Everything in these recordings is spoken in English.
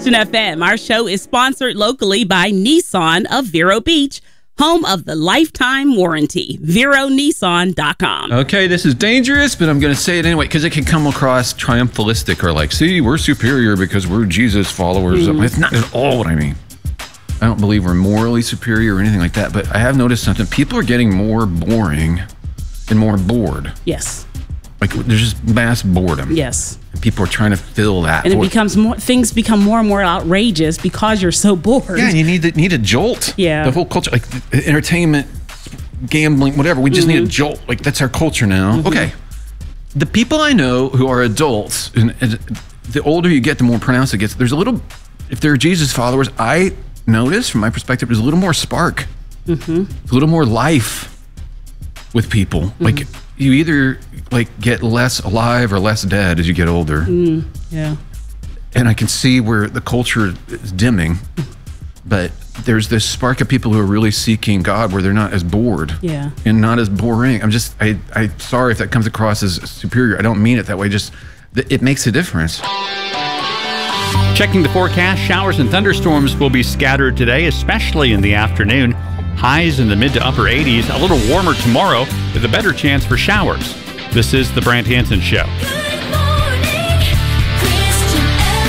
Christian FM. Our show is sponsored locally by Nissan of Vero Beach, home of the lifetime warranty. VeroNissan.com. Okay, this is dangerous, but I'm going to say it anyway because it can come across triumphalistic or like, see, we're superior because we're Jesus followers. It's not at all what I mean. I don't believe we're morally superior or anything like that, but I have noticed something. People are getting more boring and more bored. Yes. Like, there's just mass boredom. Yes. And people are trying to fill that. And it becomes more, things become more and more outrageous because you're so bored. Yeah, and you need a jolt. Yeah. The whole culture, like entertainment, gambling, whatever. We just need a jolt. Like, that's our culture now. Okay. The people I know who are adults, and the older you get, the more pronounced it gets. There's a little, if they're Jesus followers, I notice from my perspective, there's a little more spark. A little more life with people. Like, you either like get less alive or less dead as you get older. Yeah. And I can see where the culture is dimming, but there's this spark of people who are really seeking God where they're not as bored and not as boring. I'm sorry if that comes across as superior. I don't mean it that way. Just, it makes a difference. Checking the forecast, showers and thunderstorms will be scattered today, especially in the afternoon. Highs in the mid to upper 80s, a little warmer tomorrow with a better chance for showers. This is the Brant Hansen Show. Good morning, Christian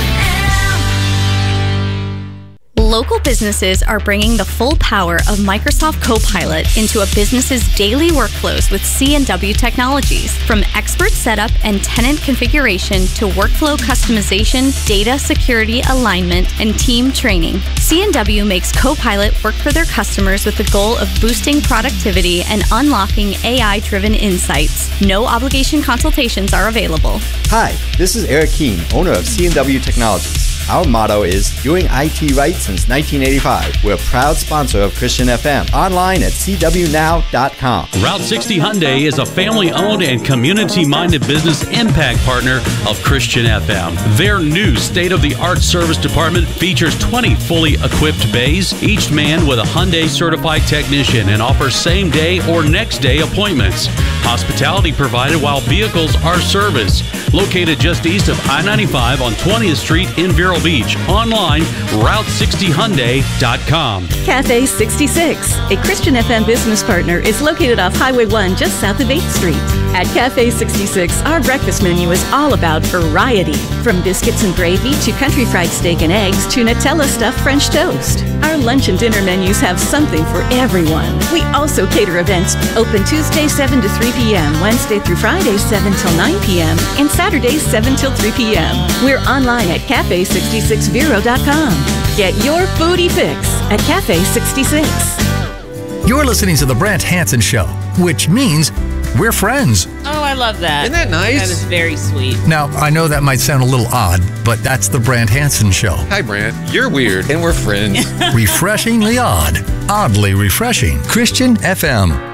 FM. Local businesses are bringing the full power of Microsoft Copilot into a business's daily workflows with C&W Technologies. From expert setup and tenant configuration to workflow customization, data security alignment, and team training, C&W makes Copilot work for their customers with the goal of boosting productivity and unlocking AI-driven insights. No obligation consultations are available. Hi, this is Eric Keene, owner of C&W Technologies. Our motto is doing IT right since 1985. We're a proud sponsor of Christian FM. Online at cwnow.com. Route 60 Hyundai is a family-owned and community-minded business impact partner of Christian FM. Their new state-of-the-art service department features 20 fully equipped bays, each manned with a Hyundai certified technician, and offers same-day or next-day appointments. Hospitality provided while vehicles are serviced. Located just east of I-95 on 20th Street in Vero Beach. Online, Route60Hyundai.com. Cafe 66, a Christian FM business partner, is located off Highway 1 just south of 8th Street. At Cafe 66, our breakfast menu is all about variety. From biscuits and gravy to country fried steak and eggs to Nutella stuffed French toast. Our lunch and dinner menus have something for everyone. We also cater events, open Tuesday 7 to 3 p.m., Wednesday through Friday 7 till 9 p.m., and Saturdays 7 till 3 p.m. We're online at cafe66vero.com. Get your foodie fix at Cafe 66. You're listening to The Brant Hansen Show, which means we're friends. Oh, I love that. Isn't that nice? That is very sweet. Now, I know that might sound a little odd, but that's The Brant Hansen Show. Hi, Brant. You're weird, and we're friends. Refreshingly odd. Oddly refreshing. Christian FM.